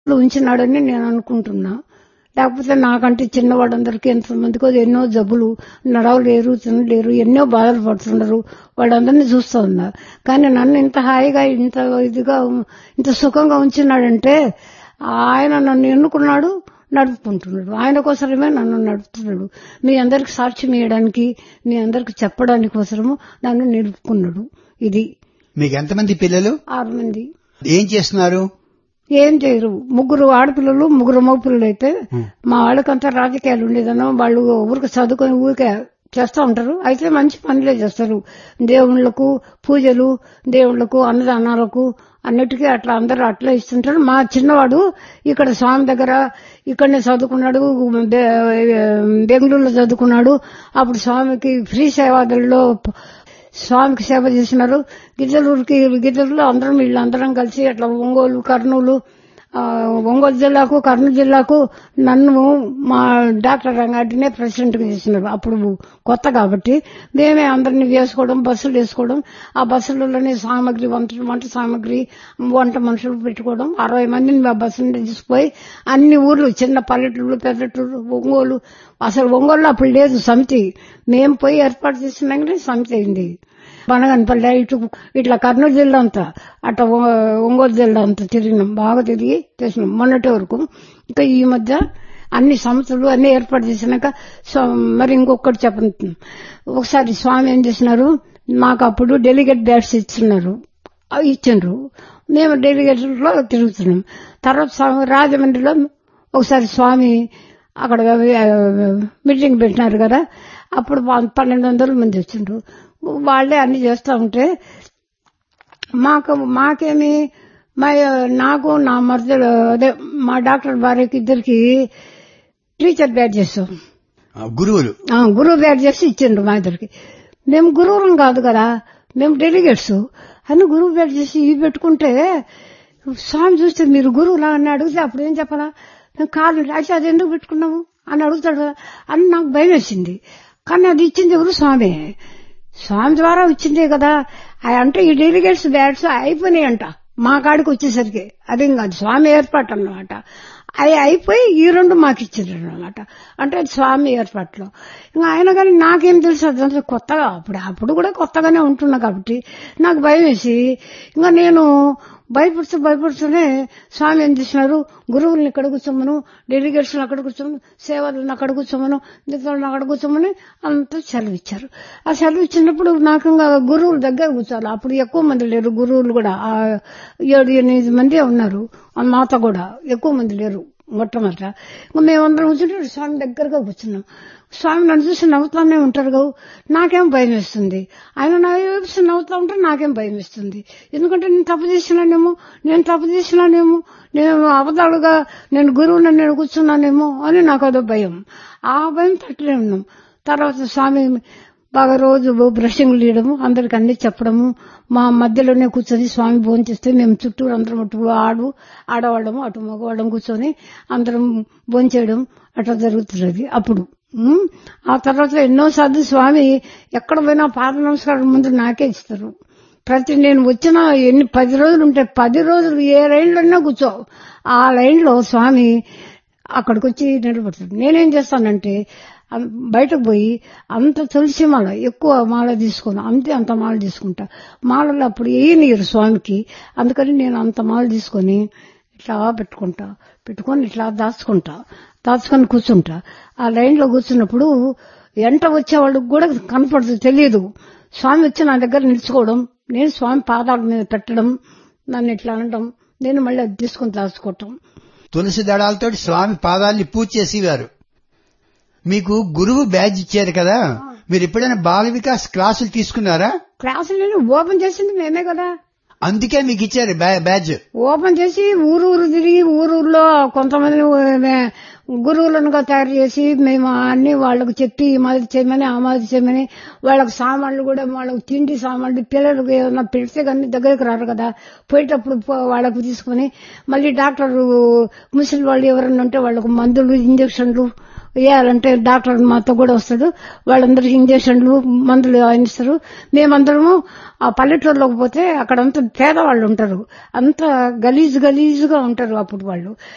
ఉంచినాడని నేను అనుకుంటున్నా. లేకపోతే నాకంటే చిన్నవాళ్ళందరికీ ఎంతమందికో ఎన్నో జబ్బులు, నడవలేరు, తినలేరు, ఎన్నో బాధలు పడుతున్నారు. వాళ్ళందరినీ చూస్తూ ఉన్నా. కానీ నన్ను ఇంత హాయిగా, ఇంత ఇదిగా, ఇంత సుఖంగా ఉంచినాడంటే ఆయన నన్ను ఎన్నుకున్నాడు, నడుపుకుంటున్నాడు. ఆయన కోసమే నన్ను నడుపుతున్నాడు. మీ అందరికి సాక్ష్యం ఇవ్వడానికి, మీ అందరికి చెప్పడానికి కోసము నన్ను నిలుపుకున్నాడు. ఇది. మీకు ఎంతమంది పిల్లలు? 6 మంది. ఏం చేస్తున్నారు? ఏం చేయరు. 3 ఆడపిల్లలు, 3 మగపిల్లలు. అయితే మా వాళ్ళకంతా రాజకీయాలు ఉండేదన్నా వాళ్ళు ఊరికి చదువుకొని ఊరికే చేస్తూ ఉంటారు. అయితే మంచి పనులే చేస్తారు. దేవుళ్లకు పూజలు, దేవుళ్లకు అన్నదానాలకు అన్నిటికీ అట్లా అందరూ అట్లా ఇస్తుంటారు. మా చిన్నవాడు ఇక్కడ స్వామి దగ్గర ఇక్కడనే చదువుకున్నాడు, బెంగళూరులో చదువుకున్నాడు. అప్పుడు స్వామికి ఫ్రీ సేవాదల్లో స్వామికి సేవ చేసినారు. గిద్దలూరులో అందరం వీళ్ళందరం కలిసి అట్లా ఒంగోలు, కర్నూలు, ఒంగోలు జిల్లాకు, కర్నూలు జిల్లాకు నన్ను మా డాక్టర్ రంగాటినే ప్రెసిడెంట్ గా చేసినారు. అప్పుడు కొత్త కాబట్టి మేమే అందరినీ వేసుకోవడం, బస్సులు వేసుకోవడం, ఆ బస్సులలోనే సామాగ్రి, వంట సామాగ్రి, వంట మనుషులు పెట్టుకోవడం. 60 మందిని ఆ బస్సు నుండి తీసుకుపోయి అన్ని ఊర్లు, చిన్న పల్లెటూరు, పెద్దటూరు, ఒంగోలు. అసలు ఒంగోలులో అప్పుడు లేదు సమితి. మేము పోయి ఏర్పాటు చేసినాకనే సమితి అయింది. బనగనపల్లి ఇట్లా కర్నూలు జిల్లా అంతా, అట్లా ఒంగోలు జిల్లా అంతా తిరిగినాం. బాగా తిరిగి చేసినాం మొన్నటి వరకు. ఇంకా ఈ మధ్య అన్ని సంస్థలు అన్ని ఏర్పాటు చేసినాక మరి ఇంకొకటి చెప్పను. ఒకసారి స్వామి ఏం చేసినారు, మాకు అప్పుడు డెలిగేట్ బ్యాడ్స్ ఇచ్చిండ్రు. మేము డెలిగేట్ లో తిరుగుతున్నాం. తర్వాత రాజమండ్రిలో ఒకసారి స్వామి అక్కడ మీటింగ్ పెట్టినారు కదా, అప్పుడు 1200 మంది వచ్చిండ్రు. వాళ్లే అన్ని చేస్తూ ఉంటే మాకేమి నాకు నా మధ్యలో అదే మా డాక్టర్ భార్యకి ఇద్దరికి టీచర్ బ్యాడ్ చేస్తాం, గురువు బ్యాడ్ చేసి ఇచ్చిండ్రు మా ఇద్దరికి. మేము గురువులం కాదు కదా, మేము డెలిగేట్స్ అని గురువు బ్యాడ్ చేసి ఇవి పెట్టుకుంటే స్వామి చూస్తే మీరు గురువులా అని అడిగితే అప్పుడు ఏం చెప్పాలా, మేము కాదు అయితే అది ఎందుకు పెట్టుకున్నాము అని అడుగుతాడు అని నాకు భయం వేసింది. కానీ అది ఇచ్చింది ఎవరు? స్వామి. స్వామి ద్వారా వచ్చిందే కదా. అంటే ఈ డెలిగేట్స్ బ్యాడ్స్ అయిపోయినాయి అంట మా కాడికి వచ్చేసరికి. అదేం కాదు, స్వామి ఏర్పాటు అన్నమాట. అవి అయిపోయి ఈ 2 మాకు ఇచ్చిండ్రు అనమాట. అంటే అది స్వామి ఏర్పాట్లో. ఇంకా ఆయన కానీ నాకేం తెలుసు, అదంతా కొత్తగా, అప్పుడు కూడా కొత్తగానే ఉంటున్నా కాబట్టి నాకు భయం వేసి ఇంకా నేను భయపడుతూనే స్వామి ఏం చేసినారు, గురువుల్ని ఇక్కడ కూర్చోమను, డెలిగేట్స్ అక్కడ కూర్చోమను, సేవలను అక్కడ కూర్చోమను, మిగతాలను అక్కడ కూర్చోమని అంతా సెలవు ఇచ్చారు. ఆ సెలవు ఇచ్చినప్పుడు నాకు ఇంకా గురువుల దగ్గర కూర్చోాలి. అప్పుడు ఎక్కువ మంది లేరు గురువులు కూడా, 7-8 మంది ఉన్నారు. మాతో కూడా ఎక్కువ మంది లేరు మొట్టమొదట. ఇంకా మేమందరం కూర్చుంటే స్వామి దగ్గరగా కూర్చున్నాం. స్వామి నన్ను చూసి నవ్వుతానే ఉంటారు కదా, నాకేం భయం వేస్తుంది. ఆయన నా వైపు నవ్వుతా ఉంటే నాకేం భయం వేస్తుంది. ఎందుకంటే నేను తప్పు చేసినానేమో, నేను అబద్ధాలుగా నేను గురువుని నేను కూర్చున్నానేమో అని నాకు అదో భయం. ఆ భయం తట్టులే ఉన్నాం. తర్వాత స్వామి బాగా రోజు బ్రషింగ్లు తీయడము, అందరికి అన్ని చెప్పడము, మా మధ్యలోనే కూర్చొని స్వామి భోంచేస్తే మేము చుట్టూ అందరం అటు ఆడవాళ్ళము అటు మగవాళ్ళం కూర్చొని అందరం భోంచేయడం అట్లా జరుగుతున్నది అప్పుడు. ఆ తర్వాత ఎన్నోసార్లు స్వామి ఎక్కడ పోయినా పాద నమస్కారం ముందు నాకే ఇస్తారు. నేను వచ్చిన 10 రోజులు ఉంటే 10 రోజులు ఏ లైన్లోనే కూర్చో, ఆ లైన్లో స్వామి అక్కడికి వచ్చి నిలబడతాడు. నేనేం చేస్తానంటే బయటకు పోయి అంత తులసి మాల ఎక్కువ మాల తీసుకోను, అంత మాల తీసుకుంటా. మాలలో అప్పుడు ఏయనీయరు స్వామికి, అందుకని నేను అంత మాల తీసుకొని ఇట్లా పెట్టుకొని ఇట్లా దాచుకొని కూర్చుంటా. ఆ లైన్ లో కూర్చున్నప్పుడు ఎంట వచ్చేవాళ్ళకి కూడా కనపడదు, తెలియదు. స్వామి వచ్చి నా దగ్గర నిలుచుకోవడం, నేను స్వామి పాదాల మీద పెట్టడం, నన్ను ఇట్లా అనడం, నేను మళ్ళీ అది తీసుకొని దాచుకోవటం. తులసి దళాలతో స్వామి పాదాలని పూజ చేసేవారు. మీకు గురువు బ్యాడ్జ్ ఇచ్చారు కదా, మీరు ఎప్పుడైనా బాల వికాస్ క్లాసులు తీసుకున్నారా? క్లాసులు ఓపెన్ చేసింది మేమే కదా, అందుకే మీకు ఇచ్చారు బ్యాడ్జ్. ఓపెన్ చేసి ఊరు తిరిగి ఊరూరులో కొంతమంది గురువులను తయారు చేసి మేము అన్ని వాళ్ళకు చెప్పి ఈ మాదిరి చేయమని ఆ మాదిరి చేయమని, వాళ్ళకు సామాన్లు కూడా, వాళ్ళకు తిండి సామాన్లు, పిల్లలకు ఏమన్నా పెడితే కానీ దగ్గరికి రారు కదా, పోయేటప్పుడు వాళ్ళకు తీసుకుని మళ్ళీ డాక్టర్ ముసలి వాళ్ళు ఎవరన్నా ఉంటే వాళ్ళకు మందులు ఇంజక్షన్లు వేయాలంటే డాక్టర్ మాతో కూడా వస్తాడు, వాళ్ళందరూ ఇంజక్షన్లు మందులు ఆయన ఇస్తారు. మేమందరము ఆ పల్లెటూరులోకి పోతే అక్కడంతా పేదవాళ్ళు ఉంటారు, అంతా గలీజుగా ఉంటారు అప్పుడు వాళ్ళు.